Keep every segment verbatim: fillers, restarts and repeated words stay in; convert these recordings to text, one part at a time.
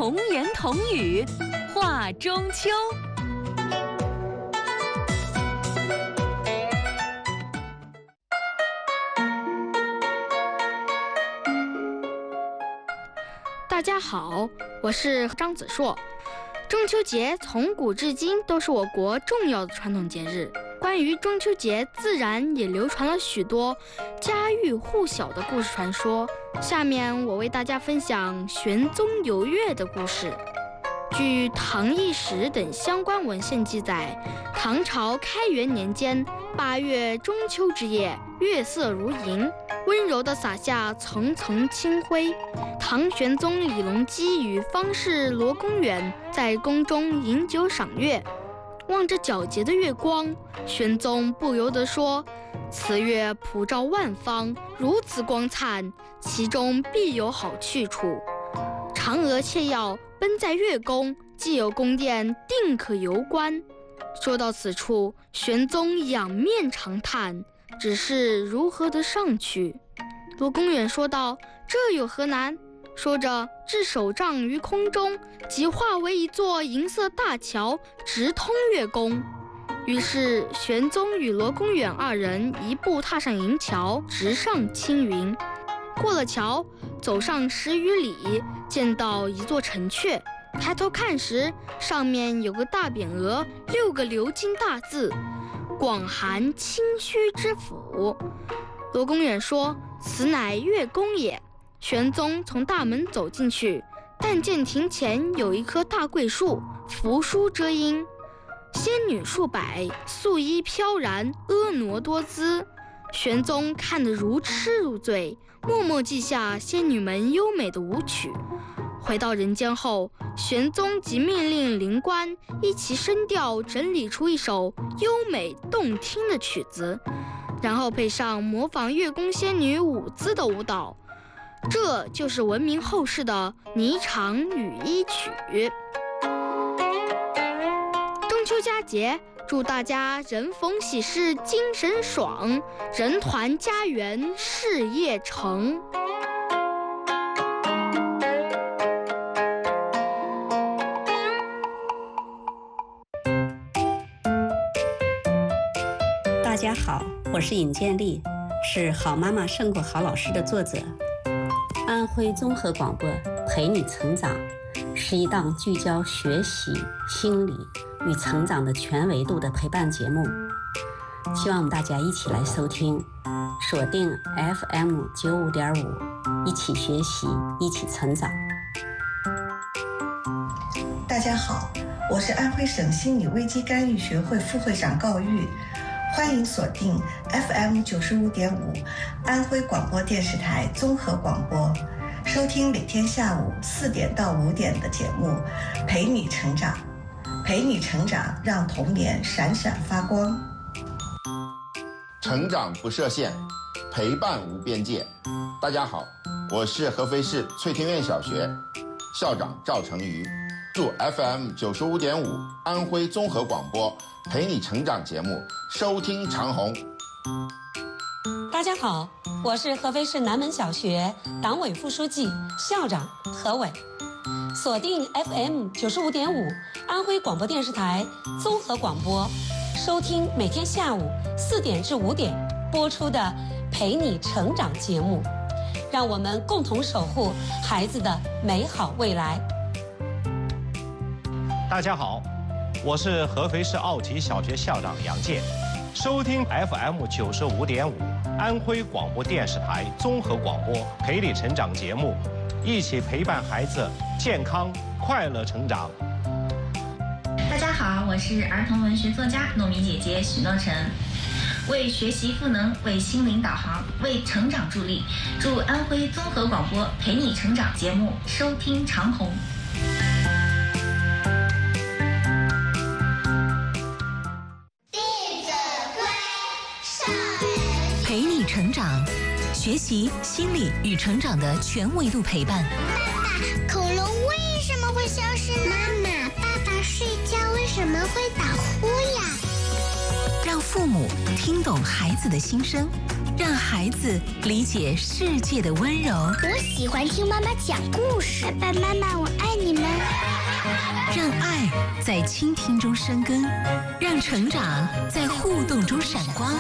童言童语话中秋。 大家好，我是张子硕。中秋节从古至今都是我国重要的传统节日。关于中秋节，自然也流传了许多家喻户晓的故事传说。下面我为大家分享玄宗游月的故事。据《唐艺史》等相关文献记载，唐朝开元年间八月中秋之夜，月色如银，温柔地洒下层层清辉。唐玄宗李隆基与方士罗公远在宫中饮酒赏月，望着皎洁的月光，玄宗不由得说：“此月普照万方，如此光灿，其中必有好去处。嫦娥窃药，奔在月宫，既有宫殿，定可游观。”说到此处，玄宗仰面长叹，只是如何得上去？罗公远说道：“这有何难？”说着，置手杖于空中，即化为一座银色大桥，直通月宫。于是玄宗与罗公远二人一步踏上银桥，直上青云。过了桥，走上十余里，见到一座城阙。抬头看时，上面有个大匾额，六个鎏金大字：“广寒清虚之府。”罗公远说：“此乃月宫也。”玄宗从大门走进去，但见庭前有一棵大桂树，扶疏遮阴，仙女数百，素衣飘然，婀娜多姿。玄宗看得如痴如醉，默默记下仙女们优美的舞曲。回到人间后，玄宗即命令灵官一齐声调整理出一首优美动听的曲子，然后配上模仿月宫仙女舞姿的舞蹈，这就是闻名后世的《霓裳羽衣曲》。中秋佳节，祝大家人逢喜事精神爽，人团家园事业成。 大家好，我是尹建莉，是好妈妈胜过好老师的作者。安徽综合广播陪你成长是一档聚焦学习、心理与成长的全维度的陪伴节目，希望我们大家一起来收听，锁定 F M 九五点五，一起学习，一起成长。 大家好，我是安徽省心理危机干预学会副会长高玉，欢迎锁定 F M 九十五点五，安徽广播电视台综合广播，收听每天下午四点到五点的节目，陪你成长，陪你成长，让童年闪闪发光。 成长不设限，陪伴无边界。大家好，我是合肥市翠庭院小学校长赵成瑜，祝 F M 九十五点五安徽综合广播陪你成长节目收听长虹。 大家好，我是合肥市南门小学党委副书记校长何伟，锁定 F M 九十五点五安徽广播电视台综合广播，收听每天下午四点至五点播出的陪你成长节目，让我们共同守护孩子的美好未来。 大家好，我是合肥市奥体小学校长杨健，收听 F M 九十五点五安徽广播电视台综合广播陪你成长节目，一起陪伴孩子健康快乐成长。 大家好，我是儿童文学作家糯米姐姐许诺晨，为学习赋能，为心灵导航，为成长助力，祝安徽综合广播陪你成长节目收听长虹。 陪你成长，学习心理与成长的全维度陪伴。 爸爸，恐龙为什么会消失呢？妈妈，爸爸睡觉为什么会打呼呀？ 让父母听懂孩子的心声，让孩子理解世界的温柔。 我喜欢听妈妈讲故事，爸爸妈妈，我爱你们。 让爱在倾听中生根，让成长在互动中闪光。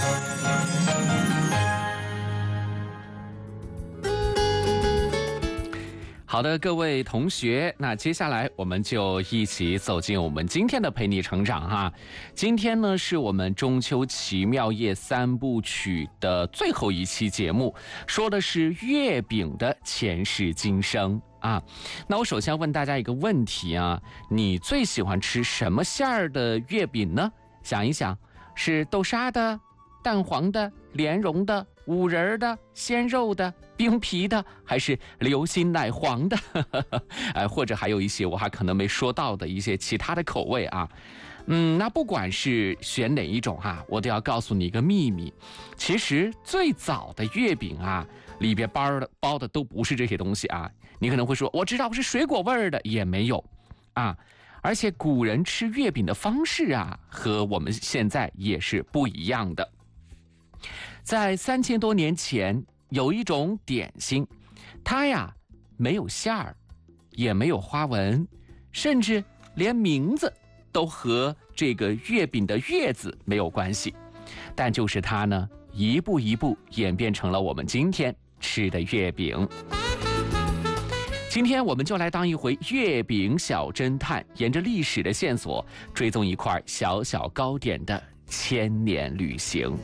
好的，各位同学，那接下来我们就一起走进我们今天的陪你成长哈。今天呢是我们中秋奇妙夜三部曲的最后一期节目，说的是月饼的前世今生啊。那我首先要问大家一个问题啊，你最喜欢吃什么馅儿的月饼呢？想一想，是豆沙的、蛋黄的、莲蓉的、五仁的、鲜肉的、冰皮的，还是流心奶黄的？哎，或者还有一些我还可能没说到的一些其他的口味啊。嗯，那不管是选哪一种哈，我都要告诉你一个秘密，其实最早的月饼啊，里边包的包的都不是这些东西啊。你可能会说，我知道是水果味儿的，也没有啊。而且古人吃月饼的方式啊，和我们现在也是不一样的。在三千多年前，有一种点心，它呀没有馅儿，也没有花纹，甚至连名字都和这个月饼的月字没有关系。但就是它呢，一步一步演变成了我们今天吃的月饼。今天我们就来当一回月饼小侦探，沿着历史的线索，追踪一块小小糕点的千年旅行。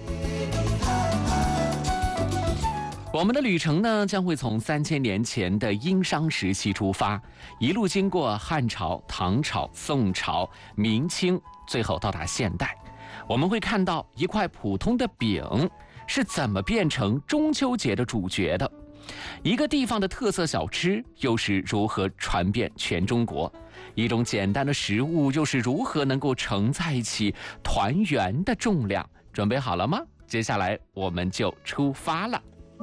我们的旅程呢，将会从三千年前的殷商时期出发，一路经过汉朝、唐朝、宋朝、明清，最后到达现代。我们会看到一块普通的饼是怎么变成中秋节的主角的，一个地方的特色小吃又是如何传遍全中国，一种简单的食物又是如何能够承载起团圆的重量。准备好了吗？接下来我们就出发了。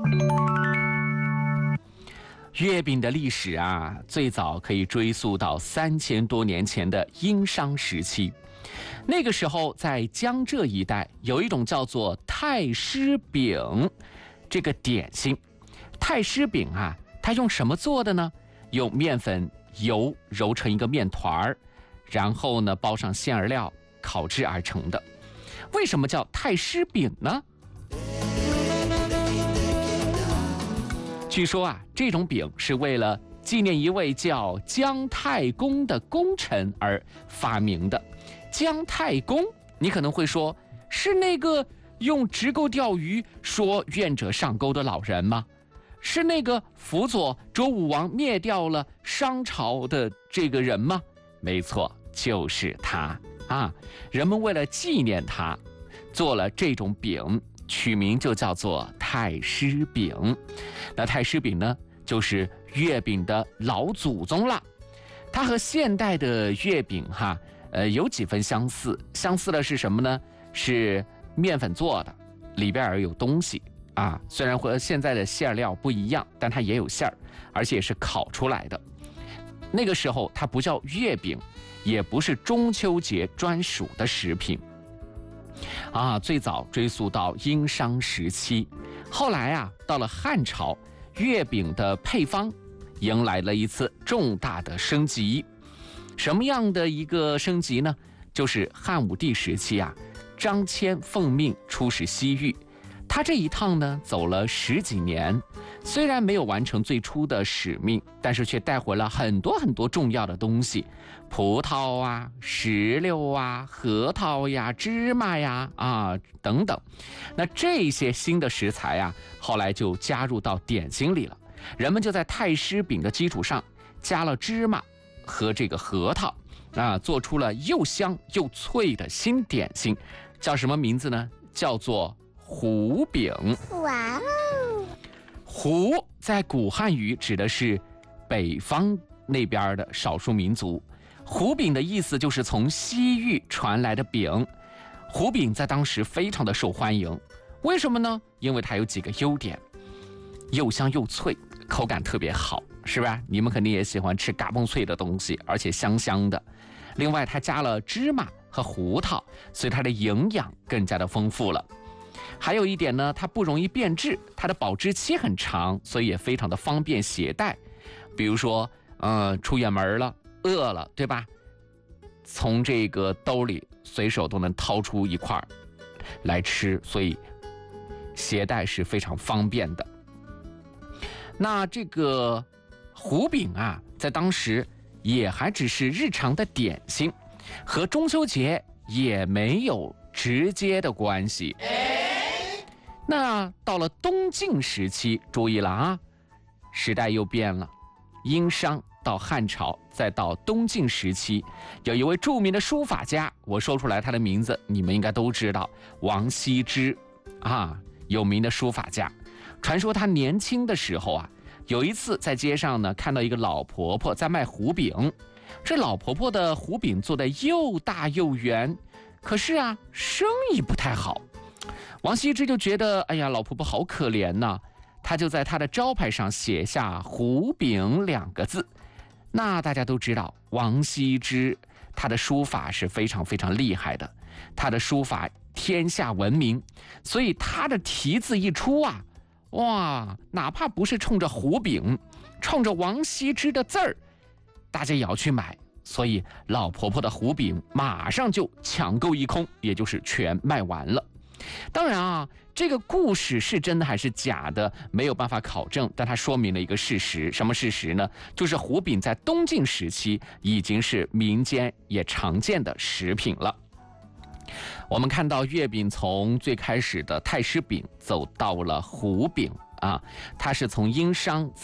月饼的历史啊，最早可以追溯到三千多年前的殷商时期。那个时候，在江浙一带有一种叫做太师饼这个点心。太师饼啊，它用什么做的呢？用面粉、油揉成一个面团儿，然后呢包上馅儿料，烤制而成的。为什么叫太师饼呢？据说啊，这种饼是为了纪念一位叫姜太公的功臣而发明的。姜太公，你可能会说，是那个用直钩钓鱼说愿者上钩的老人吗？是那个辅佐周武王灭掉了商朝的这个人吗？没错，就是他啊！人们为了纪念他，做了这种饼，取名就叫做太师饼。那太师饼呢，就是月饼的老祖宗了。它和现代的月饼哈，呃，有几分相似。相似的是什么呢？是面粉做的，里边有东西啊。虽然和现在的馅料不一样，但它也有馅儿，而且是烤出来的。那个时候它不叫月饼，也不是中秋节专属的食品。啊，最早追溯到殷商时期，后来啊，到了汉朝，月饼的配方迎来了一次重大的升级。什么样的一个升级呢？就是汉武帝时期啊，张骞奉命出使西域，他这一趟呢走了十几年，虽然没有完成最初的使命，但是却带回了很多很多重要的东西，葡萄啊、石榴啊、核桃呀、芝麻呀啊等等。那这些新的食材啊，后来就加入到点心里了。人们就在太师饼的基础上加了芝麻和这个核桃啊，做出了又香又脆的新点心，叫什么名字呢？叫做胡饼。 哇哦！ 胡在古汉语指的是北方那边的少数民族，胡饼的意思就是从西域传来的饼。胡饼在当时非常的受欢迎，为什么呢？因为它有几个优点，又香又脆，口感特别好，是吧？你们肯定也喜欢吃嘎嘣脆的东西，而且香香的。另外它加了芝麻和胡桃，所以它的营养更加的丰富了。还有一点呢，它不容易变质，它的保质期很长，所以也非常的方便携带。比如说，呃，出远门了，饿了，对吧？从这个兜里随手都能掏出一块来吃，所以携带是非常方便的。那这个糊饼啊，在当时也还只是日常的点心，和中秋节也没有直接的关系。那到了东晋时期，注意了啊，时代又变了。殷商到汉朝，再到东晋时期，有一位著名的书法家，我说出来他的名字，你们应该都知道，王羲之啊，有名的书法家。传说他年轻的时候啊，有一次在街上呢，看到一个老婆婆在卖糊饼。这老婆婆的糊饼做得又大又圆，可是啊，生意不太好。王羲之就觉得，哎呀，老婆婆好可怜呐，他就在他的招牌上写下糊饼两个字。那大家都知道，王羲之他的书法是非常非常厉害的，他的书法天下闻名，所以他的题字一出啊，哇，哪怕不是冲着糊饼，冲着王羲之的字儿，大家也要去买。所以老婆婆的糊饼马上就抢购一空，也就是全卖完了。当然啊，这个故事是真的还是假的，没有办法考证，但它说明了一个事实。什么事实呢？就是糊饼在东晋时期已经是民间也常见的食品了。我们看到月饼从最开始的太师饼走到了糊饼啊，它是从殷商